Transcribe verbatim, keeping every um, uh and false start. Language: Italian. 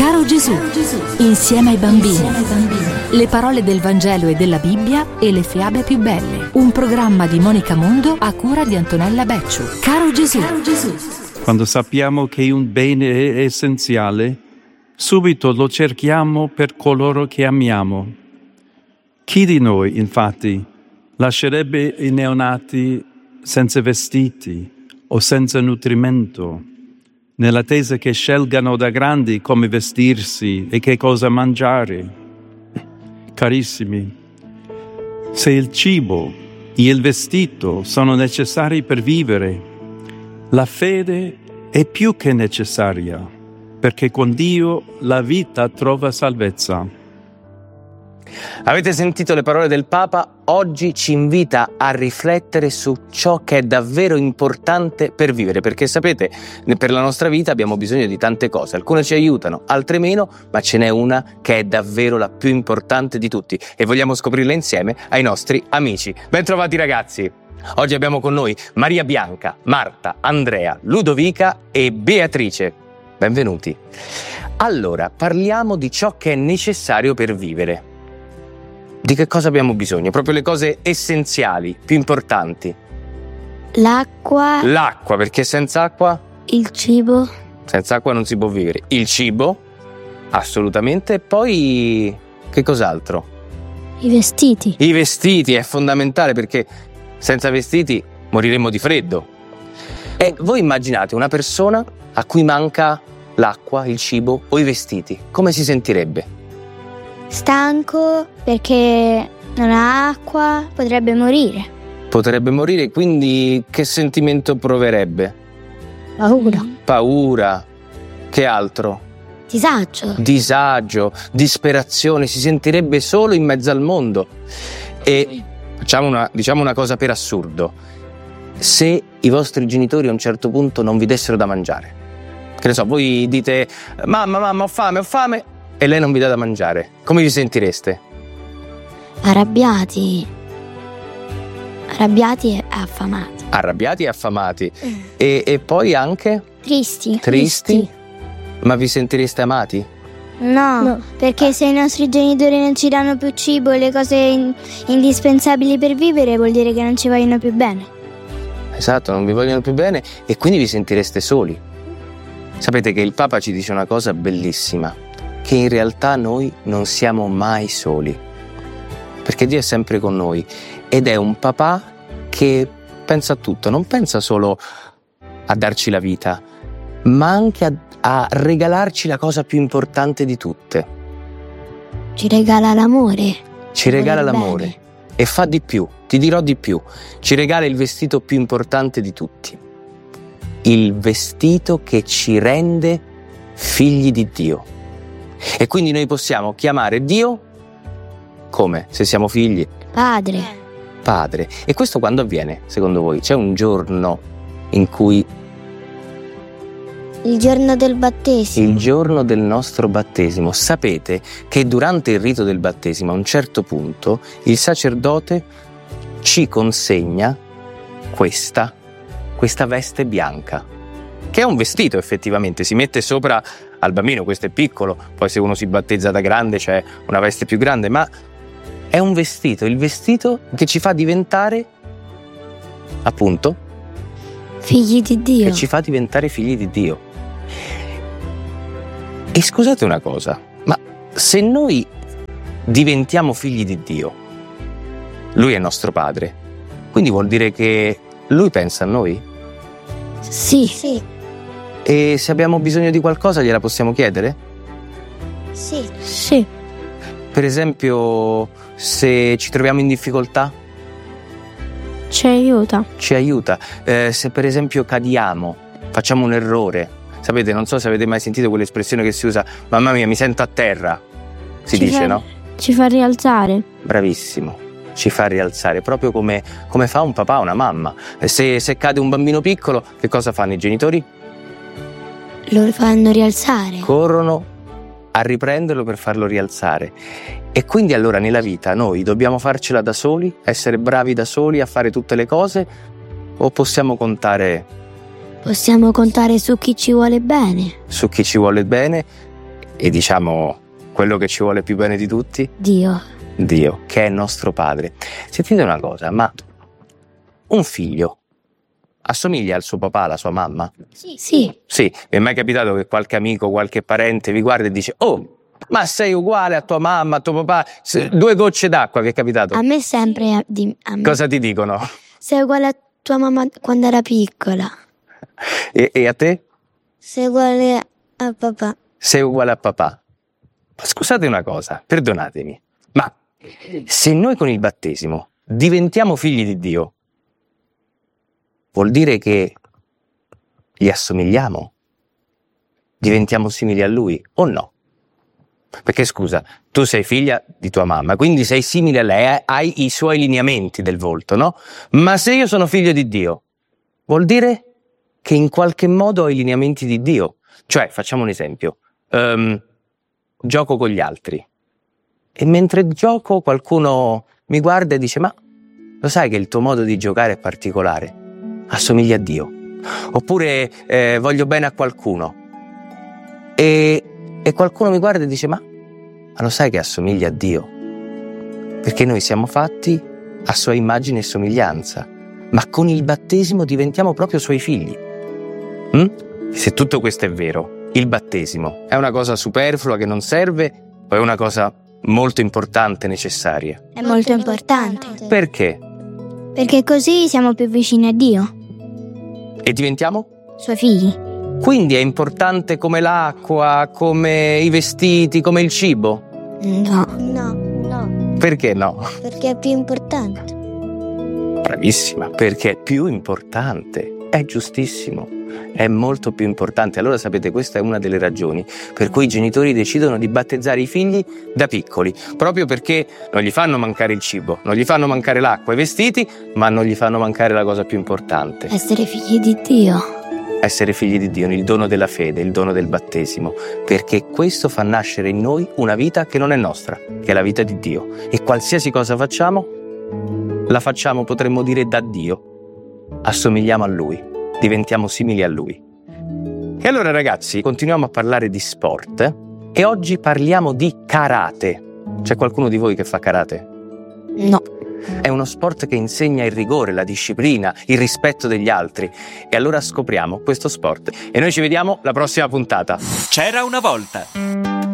Caro Gesù, insieme ai bambini. Le parole del Vangelo e della Bibbia e le fiabe più belle. Un programma di Monica Mondo a cura di Antonella Becciu. Caro Gesù. Quando sappiamo che un bene è essenziale, subito lo cerchiamo per coloro che amiamo. Chi di noi, infatti, lascerebbe i neonati senza vestiti o senza nutrimento, nell'attesa che scelgano da grandi come vestirsi e che cosa mangiare? Carissimi, se il cibo e il vestito sono necessari per vivere, la fede è più che necessaria, perché con Dio la vita trova salvezza. Avete sentito le parole del Papa? Oggi ci invita a riflettere su ciò che è davvero importante per vivere, perché sapete, per la nostra vita abbiamo bisogno di tante cose, alcune ci aiutano, altre meno, ma ce n'è una che è davvero la più importante di tutti e vogliamo scoprirla insieme ai nostri amici. Bentrovati ragazzi! Oggi abbiamo con noi Maria Bianca, Marta, Andrea, Ludovica e Beatrice. Benvenuti. Allora, parliamo di ciò che è necessario per vivere. Di che cosa abbiamo bisogno? Proprio le cose essenziali, più importanti. L'acqua. L'acqua, perché senza acqua? Il cibo. Senza acqua non si può vivere. Il cibo, assolutamente. E poi, che cos'altro? I vestiti. I vestiti, è fondamentale perché senza vestiti moriremmo di freddo. E voi immaginate una persona a cui manca l'acqua, il cibo o i vestiti. Come si sentirebbe? Stanco perché non ha acqua, potrebbe morire. Potrebbe morire, quindi che sentimento proverebbe? Paura. Paura. Che altro? Disagio. Disagio, disperazione, si sentirebbe solo in mezzo al mondo. E facciamo una, diciamo una cosa per assurdo. Se i vostri genitori a un certo punto non vi dessero da mangiare, che ne so, voi dite mamma, mamma, ho fame, ho fame, e lei non vi dà da mangiare, come vi sentireste? Arrabbiati. Arrabbiati e affamati. Arrabbiati e affamati. E, e poi anche? Tristi. Tristi? Ma vi sentireste amati? No, no, perché se i nostri genitori non ci danno più cibo e le cose in- indispensabili per vivere, vuol dire che non ci vogliono più bene. Esatto, non vi vogliono più bene e quindi vi sentireste soli. Sapete che il Papa ci dice una cosa bellissima, che in realtà noi non siamo mai soli, perché Dio è sempre con noi ed è un papà che pensa a tutto, non pensa solo a darci la vita, ma anche a, a regalarci la cosa più importante di tutte. Ci regala l'amore. Ci regala l'amore bene. E fa di più, ti dirò di più, ci regala il vestito più importante di tutti, il vestito che ci rende figli di Dio. E quindi noi possiamo chiamare Dio come? Se siamo figli? Padre. Padre. E questo quando avviene, secondo voi? C'è un giorno in cui... Il giorno del battesimo. Il giorno del nostro battesimo. Sapete che durante il rito del battesimo, a un certo punto, il sacerdote ci consegna questa, questa veste bianca, che è un vestito effettivamente, si mette sopra al bambino, questo è piccolo, poi se uno si battezza da grande c'è una veste più grande, ma è un vestito, il vestito che ci fa diventare, appunto, figli di Dio. Che ci fa diventare figli di Dio. E scusate una cosa, ma se noi diventiamo figli di Dio, Lui è nostro Padre, quindi vuol dire che Lui pensa a noi? Sì. Sì. E se abbiamo bisogno di qualcosa gliela possiamo chiedere? Sì. Sì. Per esempio, se ci troviamo in difficoltà? Ci aiuta. Ci aiuta. Eh, se per esempio cadiamo, facciamo un errore. Sapete, non so se avete mai sentito quell'espressione che si usa, mamma mia, mi sento a terra. Si ci dice, fa, no? Ci fa rialzare. Bravissimo. Ci fa rialzare, proprio come, come fa un papà o una mamma. Se, se cade un bambino piccolo, che cosa fanno i genitori? Lo fanno rialzare. Corrono a riprenderlo per farlo rialzare. E quindi allora nella vita noi dobbiamo farcela da soli, essere bravi da soli a fare tutte le cose, o possiamo contare Possiamo contare su chi ci vuole bene. Su chi ci vuole bene e diciamo quello che ci vuole più bene di tutti? Dio. Dio, che è nostro padre. Sentite una cosa, ma un figlio assomiglia al suo papà, alla sua mamma? Sì. Sì. Sì, vi è mai capitato che qualche amico, qualche parente vi guarda e dice: oh, ma sei uguale a tua mamma, a tuo papà? Se- due gocce d'acqua, vi è capitato? A me sempre. A, di, a me. Cosa ti dicono? Sei uguale a tua mamma quando era piccola. E, e a te? Sei uguale a papà. Sei uguale a papà. Ma scusate una cosa, perdonatemi, ma se noi con il battesimo diventiamo figli di Dio, vuol dire che gli assomigliamo? Diventiamo simili a Lui o no? Perché scusa, tu sei figlia di tua mamma, quindi sei simile a lei, hai i suoi lineamenti del volto, no? Ma se io sono figlio di Dio, vuol dire che in qualche modo ho i lineamenti di Dio. Cioè, facciamo un esempio, um, gioco con gli altri e mentre gioco qualcuno mi guarda e dice: ma lo sai che il tuo modo di giocare è particolare? Assomiglia a Dio. Oppure eh, voglio bene a qualcuno e, e qualcuno mi guarda e dice: ma, ma lo sai che assomiglia a Dio? Perché noi siamo fatti a sua immagine e somiglianza, ma con il battesimo diventiamo proprio suoi figli. Mm? Se tutto questo è vero, il battesimo è una cosa superflua che non serve o è una cosa molto importante e necessaria? È molto importante. Perché? Perché così siamo più vicini a Dio, E diventiamo? suoi figli. Quindi è importante come l'acqua, come i vestiti, come il cibo? No. No, no. Perché no? Perché è più importante. Bravissima, perché è più importante, è giustissimo, è molto più importante. Allora sapete, questa è una delle ragioni per cui i genitori decidono di battezzare i figli da piccoli, proprio perché non gli fanno mancare il cibo, non gli fanno mancare l'acqua, i vestiti, ma non gli fanno mancare la cosa più importante: Essere figli di Dio. essere figli di Dio, il dono della fede, il dono del battesimo, perché questo fa nascere in noi una vita che non è nostra, che è la vita di Dio, e qualsiasi cosa facciamo la facciamo, potremmo dire, da Dio. Assomigliamo a Lui, diventiamo simili a Lui. E allora ragazzi, continuiamo a parlare di sport eh? e oggi parliamo di karate. C'è qualcuno di voi che fa karate? No. È uno sport che insegna il rigore, la disciplina, il rispetto degli altri. E allora scopriamo questo sport. E noi ci vediamo la prossima puntata. C'era una volta.